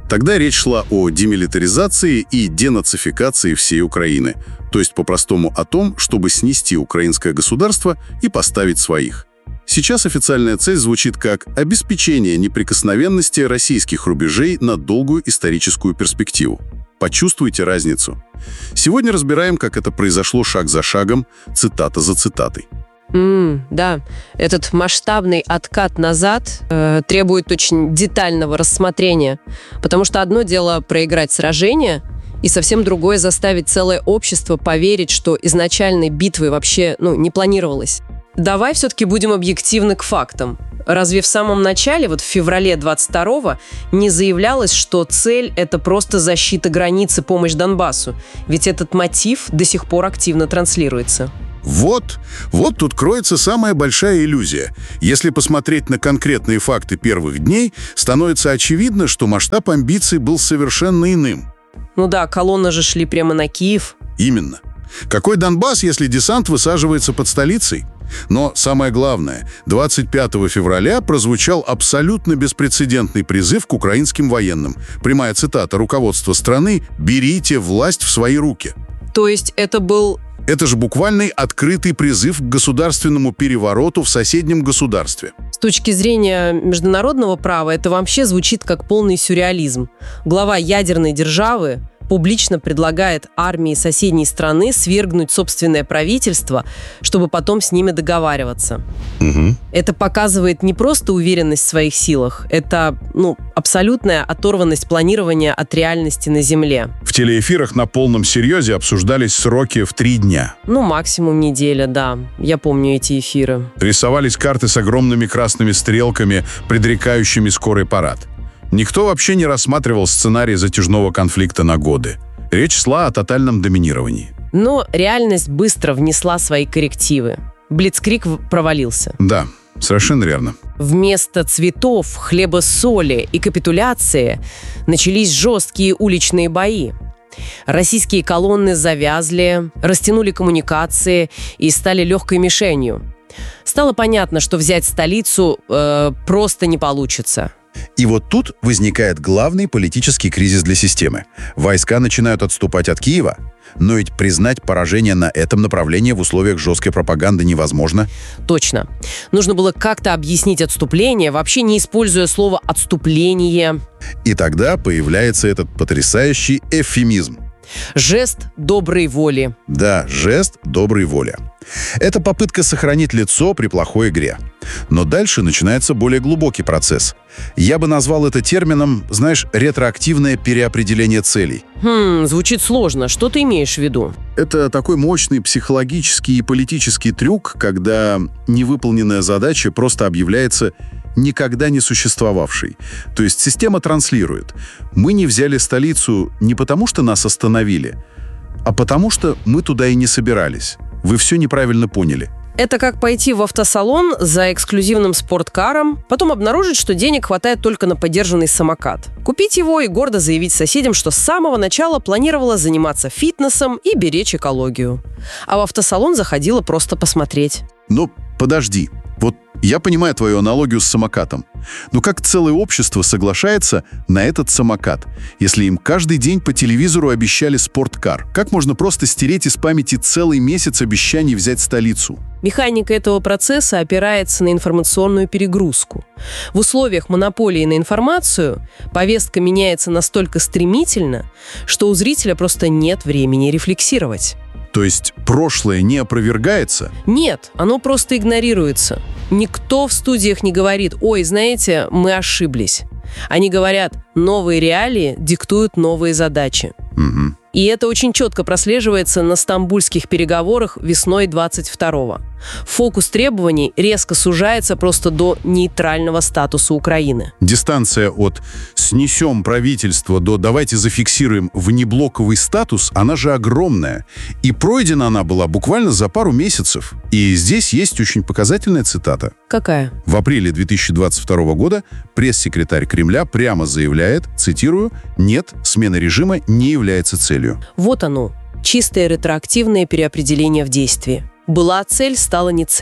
Тогда речь шла о демилитаризации и денацификации всей Украины, то есть по-простому о том, чтобы снести украинское государство и поставить своих. Сейчас официальная цель звучит как обеспечение неприкосновенности российских рубежей на долгую историческую перспективу. Почувствуйте разницу. Сегодня разбираем, как это произошло шаг за шагом, цитата за цитатой. Mm, да, этот масштабный откат назад э, требует очень детального рассмотрения, потому что одно дело проиграть сражение, и совсем другое заставить целое общество поверить, что изначальной битвы вообще ну, не планировалось. Давай все-таки будем объективны к фактам. Разве в самом начале, вот в феврале двадцать второго, не заявлялось, что цель – это просто защита границы, помощь Донбассу? Ведь этот мотив до сих пор активно транслируется. Вот, вот тут кроется самая большая иллюзия. Если посмотреть на конкретные факты первых дней, становится очевидно, что масштаб амбиций был совершенно иным. Ну да, колонны же шли прямо на Киев. Именно. Какой Донбасс, если десант высаживается под столицей? Но самое главное, двадцать пятого февраля прозвучал абсолютно беспрецедентный призыв к украинским военным. Прямая цитата руководства страны «Берите власть в свои руки». То есть это был... Это же буквальный открытый призыв к государственному перевороту в соседнем государстве. С точки зрения международного права это вообще звучит как полный сюрреализм. Глава ядерной державы публично предлагает армии соседней страны свергнуть собственное правительство, чтобы потом с ними договариваться. Угу. Это показывает не просто уверенность в своих силах, это ну, абсолютная оторванность планирования от реальности на земле. В телеэфирах на полном серьезе обсуждались сроки в три дня. Ну, максимум неделя, да. Я помню эти эфиры. Рисовались карты с огромными красными стрелками, предрекающими скорый парад. Никто вообще не рассматривал сценарий затяжного конфликта на годы. Речь шла о тотальном доминировании. Но реальность быстро внесла свои коррективы. Блицкриг провалился. Да, совершенно верно. Вместо цветов, хлеба, соли и капитуляции начались жесткие уличные бои. Российские колонны завязли, растянули коммуникации и стали легкой мишенью. Стало понятно, что взять столицу э, просто не получится. И вот тут возникает главный политический кризис для системы. Войска начинают отступать от Киева, но ведь признать поражение на этом направлении в условиях жесткой пропаганды невозможно. Точно. Нужно было как-то объяснить отступление, вообще не используя слово «отступление». И тогда появляется этот потрясающий эвфемизм. Жест доброй воли. Да, жест доброй воли. Это попытка сохранить лицо при плохой игре. Но дальше начинается более глубокий процесс. Я бы назвал это термином, знаешь, ретроактивное переопределение целей. Хм, звучит сложно. Что ты имеешь в виду? Это такой мощный психологический и политический трюк, когда невыполненная задача просто объявляется никогда не существовавшей. То есть система транслирует: мы не взяли столицу не потому, что нас остановили, а потому что мы туда и не собирались. Вы все неправильно поняли. Это как пойти в автосалон за эксклюзивным спорткаром, потом обнаружить, что денег хватает только на подержанный самокат. Купить его и гордо заявить соседям, что с самого начала планировала заниматься фитнесом и беречь экологию. А в автосалон заходила просто посмотреть. Но подожди. Вот я понимаю твою аналогию с самокатом. Но как целое общество соглашается на этот самокат, если им каждый день по телевизору обещали спорткар? Как можно просто стереть из памяти целый месяц обещаний взять столицу? Механика этого процесса опирается на информационную перегрузку. В условиях монополии на информацию повестка меняется настолько стремительно, что у зрителя просто нет времени рефлексировать. То есть прошлое не опровергается? Нет, оно просто игнорируется. Никто в студиях не говорит: «Ой, знаете, мы ошиблись». Они говорят: новые реалии диктуют новые задачи. Угу. И это очень четко прослеживается на стамбульских переговорах весной двадцать второго. Фокус требований резко сужается просто до нейтрального статуса Украины. Дистанция от «снесем правительство» до «давайте зафиксируем внеблоковый статус», она же огромная. И пройдена она была буквально за пару месяцев. И здесь есть очень показательная цитата. Какая? В апреле две тысячи двадцать второго года пресс-секретарь Кремля прямо заявляет, цитирую: «Нет, смена режима не является целью». Вот оно, чистое ретроактивное переопределение в действии. Была цель, стала не цель.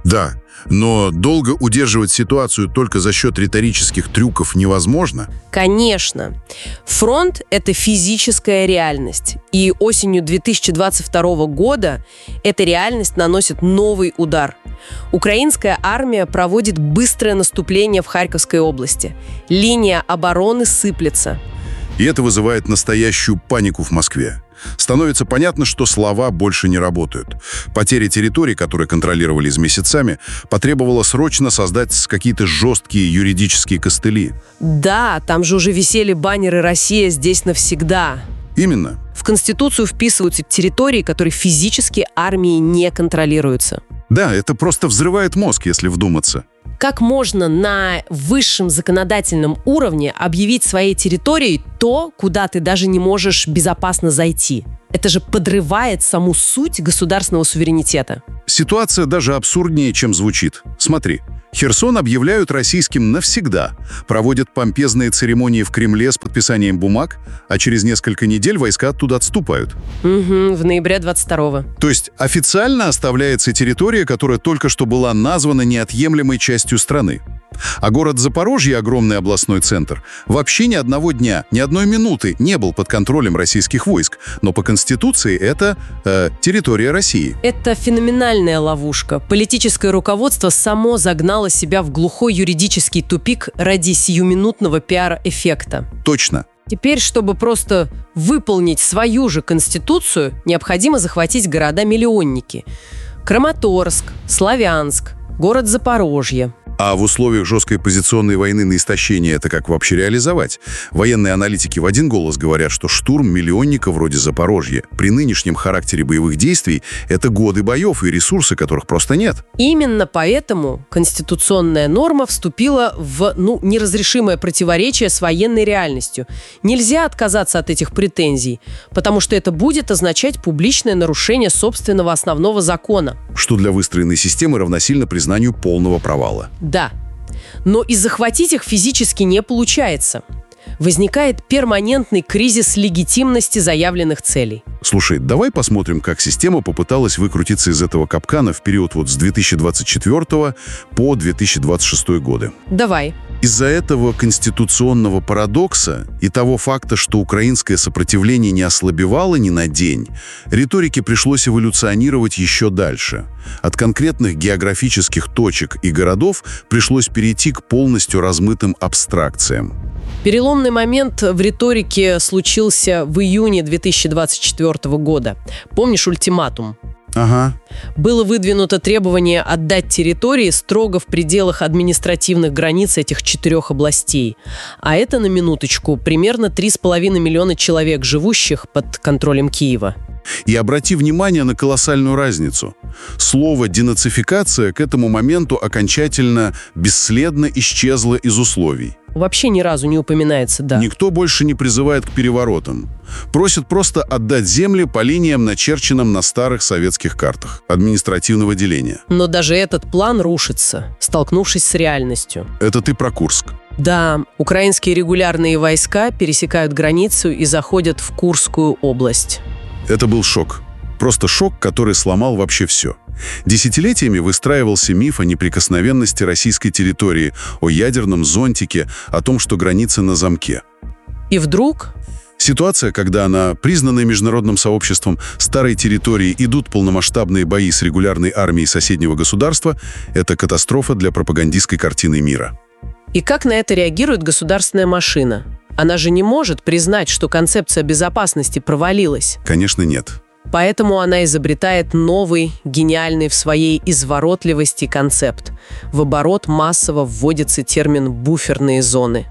Да, но долго удерживать ситуацию только за счет риторических трюков невозможно. Конечно. Фронт — это физическая реальность. И осенью две тысячи двадцать второго года эта реальность наносит новый удар. Украинская армия проводит быстрое наступление в Харьковской области. Линия обороны сыплется. И это вызывает настоящую панику в Москве. Становится понятно, что слова больше не работают. Потеря территорий, которые контролировались месяцами, потребовала срочно создать какие-то жесткие юридические костыли. Да, там же уже висели баннеры «Россия здесь навсегда». Именно. В Конституцию вписываются территории, которые физически армией не контролируются. Да, это просто взрывает мозг, если вдуматься. Как можно на высшем законодательном уровне объявить своей территорией то, куда ты даже не можешь безопасно зайти? Это же подрывает саму суть государственного суверенитета. Ситуация даже абсурднее, чем звучит. Смотри, Херсон объявляют российским навсегда, проводят помпезные церемонии в Кремле с подписанием бумаг, а через несколько недель войска оттуда отступают. Угу, в ноябре двадцать второго. То есть официально оставляется территория, которая только что была названа неотъемлемой частью страны. А город Запорожье, огромный областной центр, вообще ни одного дня, ни одной минуты не был под контролем российских войск. Но по Конституции это э, территория России. Это феноменальная ловушка. Политическое руководство само загнало себя в глухой юридический тупик ради сиюминутного пиар-эффекта. Точно. Теперь, чтобы просто выполнить свою же Конституцию, необходимо захватить города-миллионники. Краматорск, Славянск, город Запорожье. А в условиях жесткой позиционной войны на истощение это как вообще реализовать? Военные аналитики в один голос говорят, что штурм миллионника вроде Запорожья при нынешнем характере боевых действий – это годы боев и ресурсы, которых просто нет. Именно поэтому конституционная норма вступила в ну, неразрешимое противоречие с военной реальностью. Нельзя отказаться от этих претензий, потому что это будет означать публичное нарушение собственного основного закона. Что для выстроенной системы равносильно признанию полного провала. Да, но и захватить их физически не получается. Возникает перманентный кризис легитимности заявленных целей. Слушай, давай посмотрим, как система попыталась выкрутиться из этого капкана в период вот с две тысячи двадцать четвёртого по две тысячи двадцать шестой годы. Давай. Из-за этого конституционного парадокса и того факта, что украинское сопротивление не ослабевало ни на день, риторике пришлось эволюционировать еще дальше. От конкретных географических точек и городов пришлось перейти к полностью размытым абстракциям. Переломный момент в риторике случился в июне две тысячи двадцать четвёртого года. Помнишь ультиматум? Ага. Было выдвинуто требование отдать территории строго в пределах административных границ этих четырех областей. А это, на минуточку, примерно три с половиной миллиона человек, живущих под контролем Киева. И обрати внимание на колоссальную разницу. Слово «денацификация» к этому моменту окончательно бесследно исчезло из условий. Вообще ни разу не упоминается, да. Никто больше не призывает к переворотам. Просит просто отдать земли по линиям, начерченным на старых советских картах административного деления. Но даже этот план рушится, столкнувшись с реальностью. Это ты про Курск. Да, украинские регулярные войска пересекают границу и заходят в Курскую область. Это был шок. Просто шок, который сломал вообще все. Десятилетиями выстраивался миф о неприкосновенности российской территории, о ядерном зонтике, о том, что граница на замке. И вдруг... Ситуация, когда на признанной международным сообществом старой территории идут полномасштабные бои с регулярной армией соседнего государства, это катастрофа для пропагандистской картины мира. И как на это реагирует государственная машина? Она же не может признать, что концепция безопасности провалилась. Конечно, нет. Поэтому она изобретает новый, гениальный в своей изворотливости концепт. В оборот массово вводится термин «буферные зоны».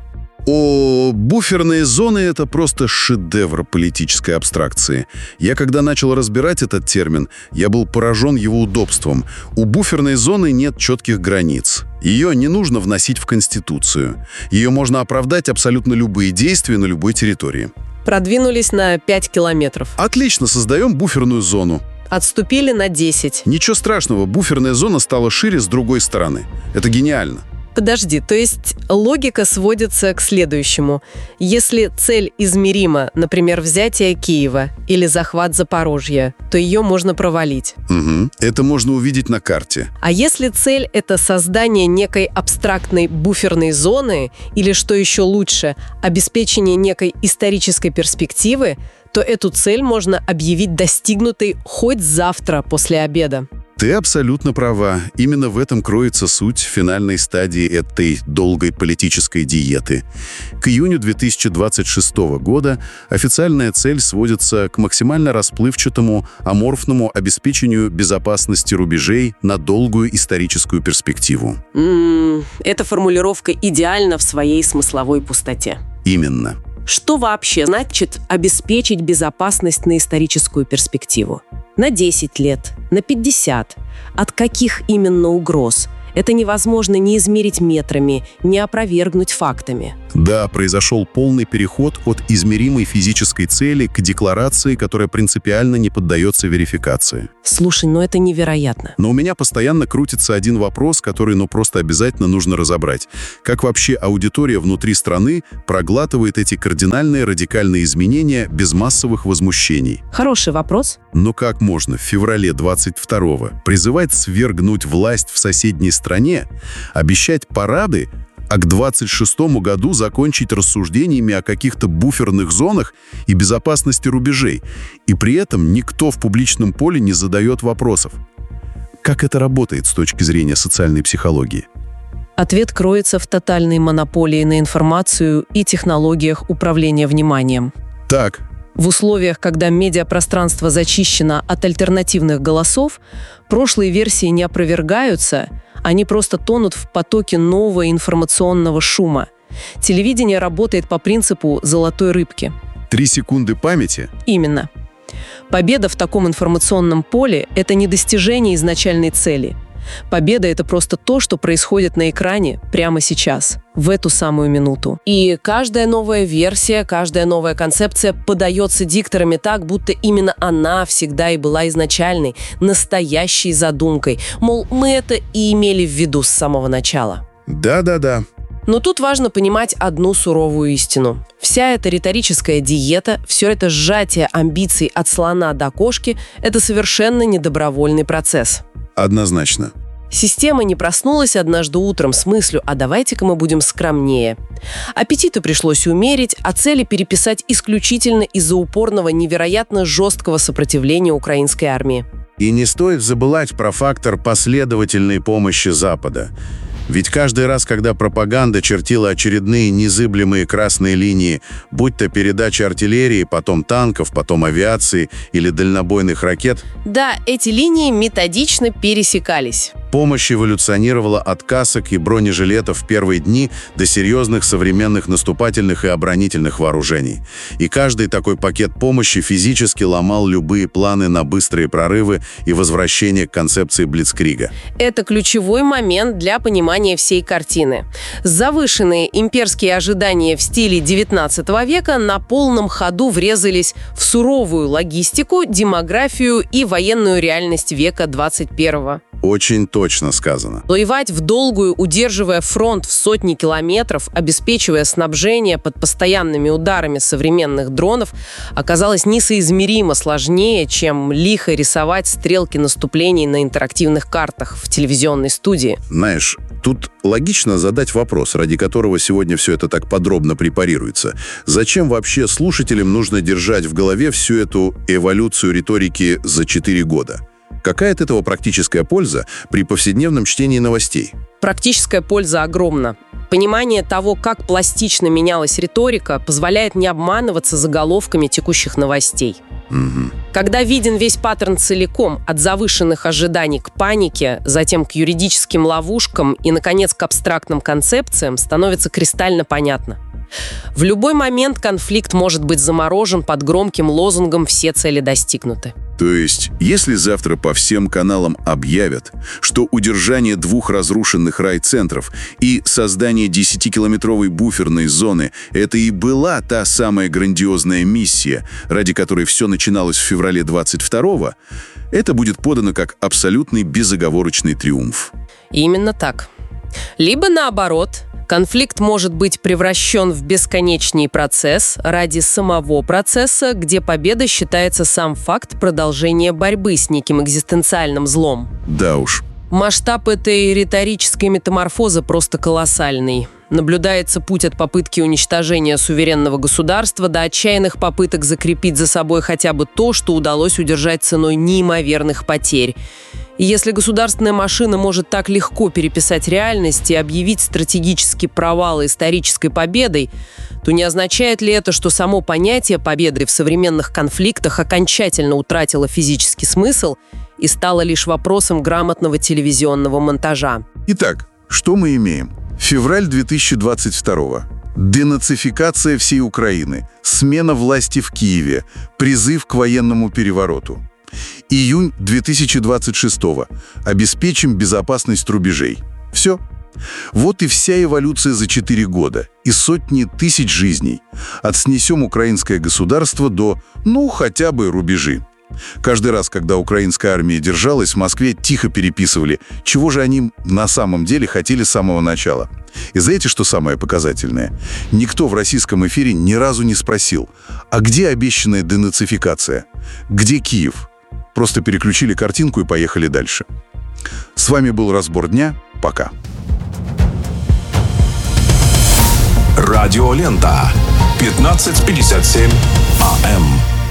О, буферные зоны – это просто шедевр политической абстракции. Я, когда начал разбирать этот термин, я был поражен его удобством. У буферной зоны нет четких границ. Ее не нужно вносить в Конституцию. Ее можно оправдать абсолютно любые действия на любой территории. Продвинулись на пять километров. Отлично, создаем буферную зону. Отступили на десять. Ничего страшного, буферная зона стала шире с другой стороны. Это гениально. Подожди, то есть логика сводится к следующему. Если цель измерима, например, взятие Киева или захват Запорожья, то ее можно провалить. Угу. Это можно увидеть на карте. А если цель – это создание некой абстрактной буферной зоны или, что еще лучше, обеспечение некой исторической перспективы, то эту цель можно объявить достигнутой хоть завтра после обеда. Ты абсолютно права. Именно в этом кроется суть финальной стадии этой долгой политической диеты. К июню две тысячи двадцать шестого года официальная цель сводится к максимально расплывчатому, аморфному обеспечению безопасности рубежей на долгую историческую перспективу. М-м, эта формулировка идеальна в своей смысловой пустоте. Именно. Что вообще значит обеспечить безопасность на историческую перспективу? На десять лет, на пятьдесят. От каких именно угроз? Это невозможно ни измерить метрами, ни опровергнуть фактами. Да, произошел полный переход от измеримой физической цели к декларации, которая принципиально не поддается верификации. Слушай, ну это невероятно. Но у меня постоянно крутится один вопрос, который ну просто обязательно нужно разобрать. Как вообще аудитория внутри страны проглатывает эти кардинальные радикальные изменения без массовых возмущений? Хороший вопрос. Но как можно в феврале двадцать второго призывать свергнуть власть в соседней стране, обещать парады, а к двадцать шестому году закончить рассуждениями о каких-то буферных зонах и безопасности рубежей, и при этом никто в публичном поле не задает вопросов? Как это работает с точки зрения социальной психологии? Ответ кроется в тотальной монополии на информацию и технологиях управления вниманием. Так. В условиях, когда медиапространство зачищено от альтернативных голосов, прошлые версии не опровергаются, они просто тонут в потоке нового информационного шума. Телевидение работает по принципу золотой рыбки. Три секунды памяти? Именно. Победа в таком информационном поле – это не достижение изначальной цели. Победа – это просто то, что происходит на экране прямо сейчас, в эту самую минуту. И каждая новая версия, каждая новая концепция подается дикторами так, будто именно она всегда и была изначальной, настоящей задумкой. Мол, мы это и имели в виду с самого начала. Да-да-да. Но тут важно понимать одну суровую истину. Вся эта риторическая диета, все это сжатие амбиций от слона до кошки – это совершенно недобровольный процесс. Однозначно. Система не проснулась однажды утром с мыслью «а давайте-ка мы будем скромнее». Аппетиты пришлось умерить, а цели переписать исключительно из-за упорного, невероятно жесткого сопротивления украинской армии. И не стоит забывать про фактор последовательной помощи Запада. Ведь каждый раз, когда пропаганда чертила очередные незыблемые красные линии, будь то передача артиллерии, потом танков, потом авиации или дальнобойных ракет... Да, эти линии методично пересекались. Помощь эволюционировала от касок и бронежилетов в первые дни до серьезных современных наступательных и оборонительных вооружений. И каждый такой пакет помощи физически ломал любые планы на быстрые прорывы и возвращение к концепции Блицкрига. Это ключевой момент для понимания всей картины. Завышенные имперские ожидания в стиле девятнадцатого века на полном ходу врезались в суровую логистику, демографию и военную реальность века двадцать первого. Очень точно сказано. Воевать в долгую, удерживая фронт в сотни километров, обеспечивая снабжение под постоянными ударами современных дронов, оказалось несоизмеримо сложнее, чем лихо рисовать стрелки наступлений на интерактивных картах в телевизионной студии. Знаешь, тут логично задать вопрос, ради которого сегодня все это так подробно препарируется. Зачем вообще слушателям нужно держать в голове всю эту эволюцию риторики за четыре года? Какая от этого практическая польза при повседневном чтении новостей? Практическая польза огромна. Понимание того, как пластично менялась риторика, позволяет не обманываться заголовками текущих новостей. Угу. Когда виден весь паттерн целиком, от завышенных ожиданий к панике, затем к юридическим ловушкам и, наконец, к абстрактным концепциям, становится кристально понятно. В любой момент конфликт может быть заморожен под громким лозунгом «все цели достигнуты». То есть, если завтра по всем каналам объявят, что удержание двух разрушенных райцентров и создание десятикилометровой буферной зоны – это и была та самая грандиозная миссия, ради которой все начиналось в феврале двадцать второго, это будет подано как абсолютный безоговорочный триумф. Именно так. Либо наоборот, конфликт может быть превращен в бесконечный процесс ради самого процесса, где победа считается сам факт продолжения борьбы с неким экзистенциальным злом. Да уж. Масштаб этой риторической метаморфозы просто колоссальный. Наблюдается путь от попытки уничтожения суверенного государства до отчаянных попыток закрепить за собой хотя бы то, что удалось удержать ценой неимоверных потерь. И если государственная машина может так легко переписать реальность и объявить стратегический провал исторической победой, то не означает ли это, что само понятие победы в современных конфликтах окончательно утратило физический смысл и стало лишь вопросом грамотного телевизионного монтажа? Итак, что мы имеем? Февраль две тысячи двадцать второго. Денацификация всей Украины, смена власти в Киеве, призыв к военному перевороту. Июнь две тысячи двадцать шестого. Обеспечим безопасность рубежей. Все. Вот и вся эволюция за четыре года. И сотни тысяч жизней. От снесем украинское государство до, ну, хотя бы рубежи. Каждый раз, когда украинская армия держалась, в Москве тихо переписывали, чего же они на самом деле хотели с самого начала. И знаете, что самое показательное? Никто в российском эфире ни разу не спросил, а где обещанная денацификация? Где Киев? Просто переключили картинку и поехали дальше. С вами был «Разбор дня». Пока. Радиолента. пятнадцать пятьдесят семь АМ.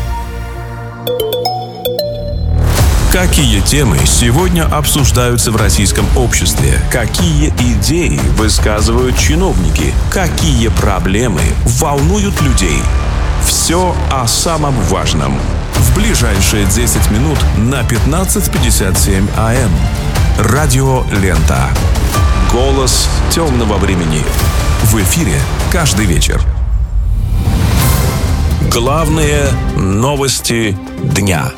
Какие темы сегодня обсуждаются в российском обществе? Какие идеи высказывают чиновники? Какие проблемы волнуют людей? Все о самом важном. В ближайшие десять минут на пятнадцать пятьдесят семь АМ. Радиолента. Голос темного времени. В эфире каждый вечер. Главные новости дня.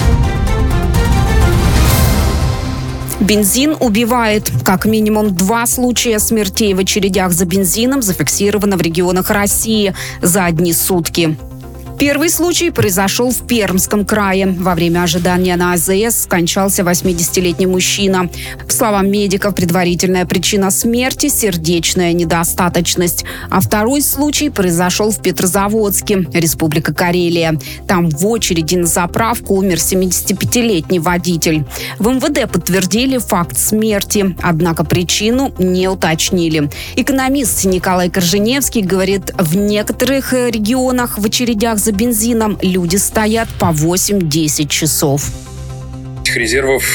Бензин убивает. Как минимум два случая смертей в очередях за бензином зафиксировано в регионах России за одни сутки. Первый случай произошел в Пермском крае. Во время ожидания на АЗС скончался восьмидесятилетний мужчина. По словам медиков, предварительная причина смерти – сердечная недостаточность. А второй случай произошел в Петрозаводске, Республика Карелия. Там в очереди на заправку умер семидесятипятилетний водитель. В МВД подтвердили факт смерти, однако причину не уточнили. Экономист Николай Корженевский говорит, в некоторых регионах в очередях за бензином люди стоят по восемь-десять часов. Резервов,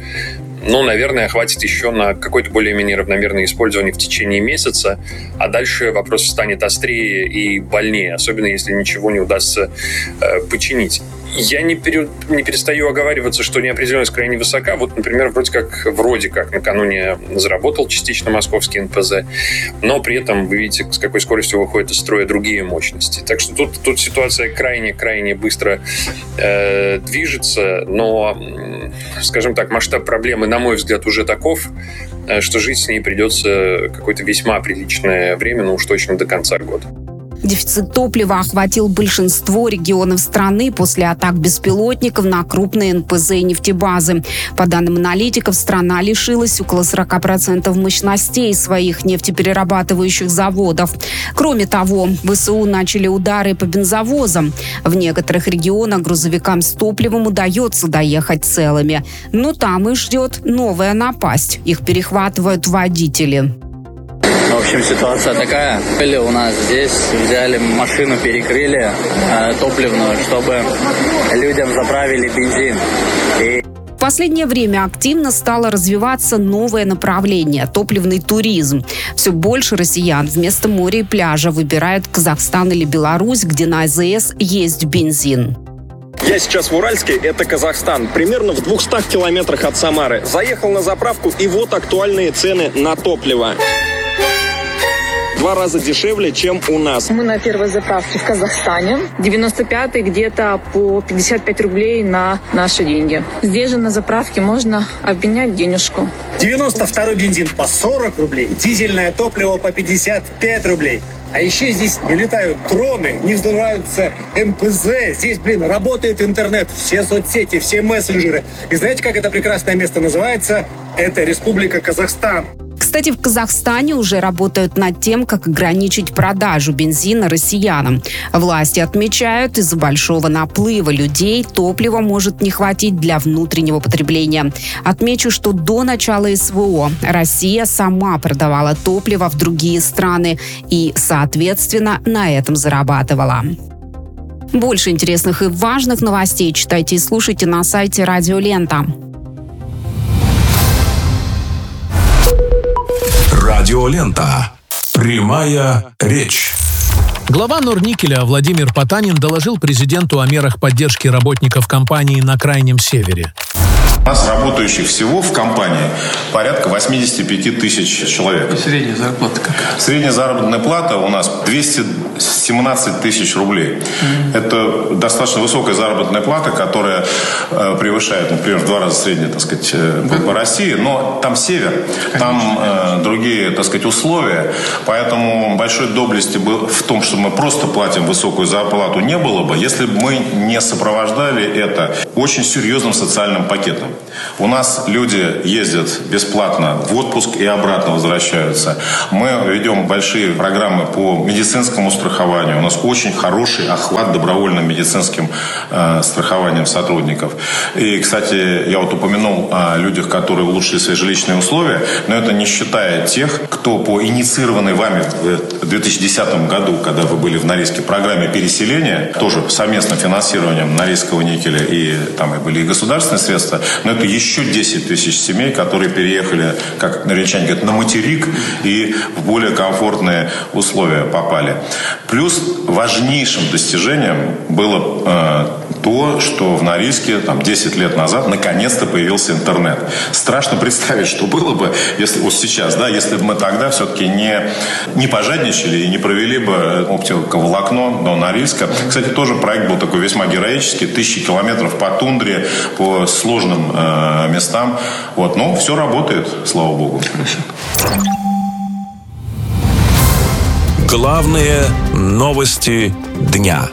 ну, наверное, хватит еще на какое-то более-менее равномерное использование в течение месяца, а дальше вопрос станет острее и больнее, особенно если ничего не удастся э, починить. Я не, пере, не перестаю оговариваться, что неопределенность крайне высока. Вот, например, вроде как, вроде как накануне заработал частично московский эн пэ зэ, но при этом вы видите, с какой скоростью выходят из строя другие мощности. Так что тут, тут ситуация крайне-крайне быстро э, движется, но, скажем так, масштаб проблемы, на мой взгляд, уже таков, что жить с ней придется какое-то весьма приличное время, ну уж точно до конца года. Дефицит топлива охватил большинство регионов страны после атак беспилотников на крупные эн пэ зэ и нефтебазы. По данным аналитиков, страна лишилась около сорок процентов мощностей своих нефтеперерабатывающих заводов. Кроме того, вэ эс у начали удары по бензовозам. В некоторых регионах грузовикам с топливом удается доехать целыми. Но там их ждет новая напасть. Их перехватывают водители. В общем, ситуация такая. Или у нас здесь взяли машину, перекрыли э, топливную, чтобы людям заправили бензин. И... В последнее время активно стало развиваться новое направление – топливный туризм. Все больше россиян вместо моря и пляжа выбирают Казахстан или Беларусь, где на а зэ эс есть бензин. Я сейчас в Уральске, это Казахстан, примерно в двухстах километрах от Самары. Заехал на заправку, и вот актуальные цены на топливо. Два раза дешевле, чем у нас. Мы на первой заправке в Казахстане. девяносто пятый где-то по пятьдесят пять рублей на наши деньги. Здесь же на заправке можно обменять денежку. девяносто второй бензин по сорок рублей, дизельное топливо по пятьдесят пять рублей. А еще здесь не летают дроны, не взрываются эн пэ зэ. Здесь, блин, работает интернет, все соцсети, все мессенджеры. И знаете, как это прекрасное место называется? Это Республика Казахстан. К Кстати, в Казахстане уже работают над тем, как ограничить продажу бензина россиянам. Власти отмечают, из-за большого наплыва людей топлива может не хватить для внутреннего потребления. Отмечу, что до начала СВО Россия сама продавала топливо в другие страны и, соответственно, на этом зарабатывала. Больше интересных и важных новостей читайте и слушайте на сайте Радио Лента. Радиолента. Прямая речь. Глава Норникеля Владимир Потанин доложил президенту о мерах поддержки работников компании на Крайнем Севере. У нас работающих всего в компании порядка восемьдесят пять тысяч человек. И средняя зарплата какая? Средняя заработная плата у нас двести семнадцать тысяч рублей. Mm-hmm. Это достаточно высокая заработная плата, которая э, превышает, например, в два раза среднюю, так сказать, э, по, по России. Но там север, Конечно. там э, другие, так сказать, условия. Поэтому большой доблести было в том, что мы просто платим высокую зарплату, не было бы, если бы мы не сопровождали это очень серьезным социальным пакетом. У нас люди ездят бесплатно в отпуск и обратно возвращаются. Мы ведем большие программы по медицинскому страхованию. У нас очень хороший охват добровольным медицинским э, страхованием сотрудников. И, кстати, я вот упомянул о людях, которые улучшили свои жилищные условия, но это не считая тех, кто по инициированной вами в две тысячи десятом году, когда вы были в Норильске, программе переселения, тоже совместным финансированием Норильского никеля, и там и были и государственные средства, но это еще десять тысяч семей, которые переехали, как норильчане говорят, на материк и в более комфортные условия попали. Плюс важнейшим достижением было э, то, что в Норильске там, десять лет назад наконец-то появился интернет. Страшно представить, что было бы, если вот сейчас, да, если бы мы тогда все-таки не, не пожадничали и не провели бы оптиковолокно до Норильска. Кстати, тоже проект был такой весьма героический. Тысячи километров по тундре, по сложным э, местам. Вот. Но все работает, слава богу. Главные новости дня.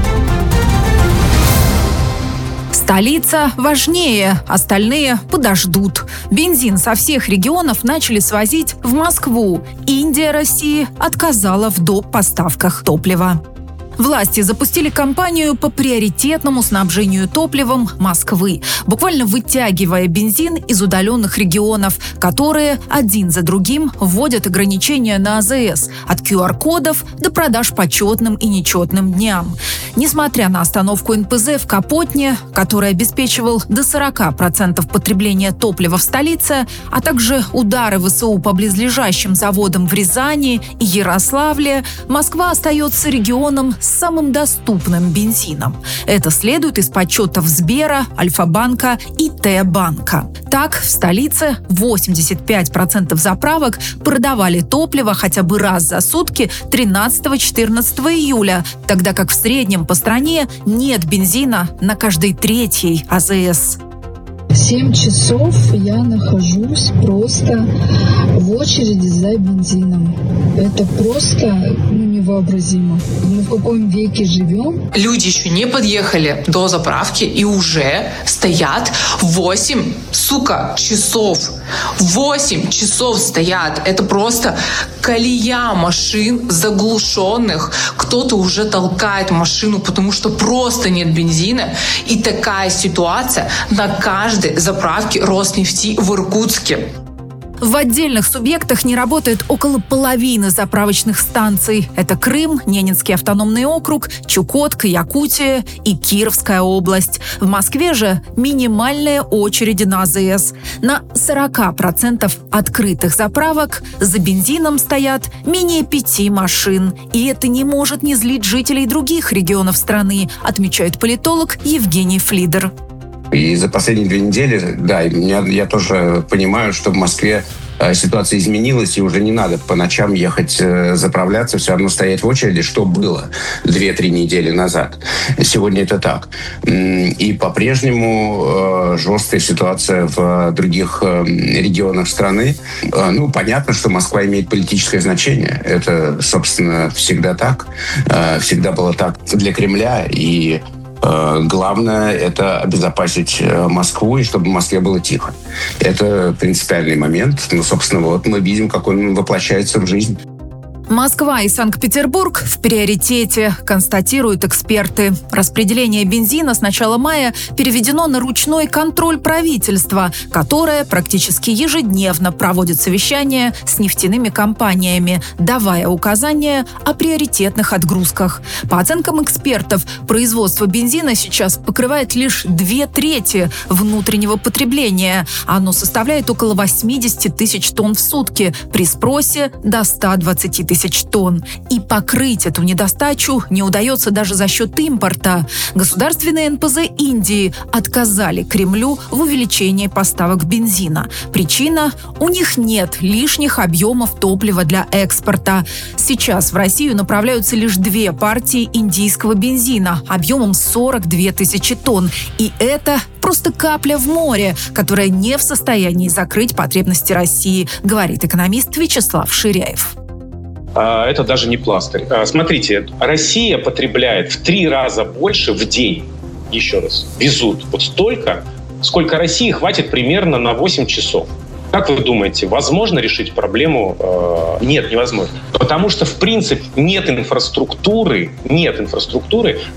Столица важнее, остальные подождут. Бензин со всех регионов начали свозить в Москву. Индия России отказала в доп. Поставках топлива. Власти запустили кампанию по приоритетному снабжению топливом Москвы, буквально вытягивая бензин из удаленных регионов, которые один за другим вводят ограничения на АЗС от ку ар кодов до продаж по четным и нечетным дням. Несмотря на остановку эн пэ зэ в Капотне, который обеспечивал до сорок процентов потребления топлива в столице, а также удары вэ эс у по близлежащим заводам в Рязани и Ярославле, Москва остается регионом с самым доступным бензином. Это следует из подсчетов Сбера, Альфа-банка и Т-банка. Так, в столице восемьдесят пять процентов заправок продавали топливо хотя бы раз за сутки тринадцатого-четырнадцатого июля, тогда как в среднем по стране нет бензина на каждой третьей АЗС. Семь часов я нахожусь просто в очереди за бензином. Это просто ну, невообразимо. Мы в каком веке живем? Люди еще не подъехали до заправки и уже стоят восемь, сука, часов. восемь часов стоят. Это просто колея машин заглушенных. Кто-то уже толкает машину, потому что просто нет бензина. И такая ситуация на каждой заправке Роснефти в Иркутске. В отдельных субъектах не работает около половины заправочных станций. Это Крым, Ненецкий автономный округ, Чукотка, Якутия и Кировская область. В Москве же минимальные очереди на АЗС. На сорок процентов открытых заправок за бензином стоят менее пяти машин. И это не может не злить жителей других регионов страны, отмечает политолог Евгений Флидер. И за последние две недели, да, я, я тоже понимаю, что в Москве э, ситуация изменилась, и уже не надо по ночам ехать э, заправляться, все равно стоять в очереди, что было две-три недели назад. Сегодня это так. И по-прежнему э, жесткая ситуация в других э, регионах страны. Э, ну, понятно, что Москва имеет политическое значение. Это, собственно, всегда так. Э, всегда было так для Кремля, и Главное – это обезопасить Москву, и чтобы в Москве было тихо. Это принципиальный момент. Ну, собственно, вот мы видим, как он воплощается в жизнь. Москва и Санкт-Петербург в приоритете, констатируют эксперты. Распределение бензина с начала мая переведено на ручной контроль правительства, которое практически ежедневно проводит совещания с нефтяными компаниями, давая указания о приоритетных отгрузках. По оценкам экспертов, производство бензина сейчас покрывает лишь две трети внутреннего потребления. Оно составляет около восемьдесят тысяч тонн в сутки, при спросе до ста двадцати тысяч тонн. И покрыть эту недостачу не удается даже за счет импорта. Государственные эн пэ зэ Индии отказали Кремлю в увеличении поставок бензина. Причина – у них нет лишних объемов топлива для экспорта. Сейчас в Россию направляются лишь две партии индийского бензина объемом сорок две тысячи тонн. И это просто капля в море, которая не в состоянии закрыть потребности России, говорит экономист Вячеслав Ширяев. Это даже не пластырь. Смотрите, Россия потребляет в три раза больше в день. Еще раз, везут вот столько, сколько России хватит примерно на восемь часов. Как вы думаете, возможно решить проблему? Нет, невозможно. Потому что, в принципе, нет инфраструктуры, нет инфраструктуры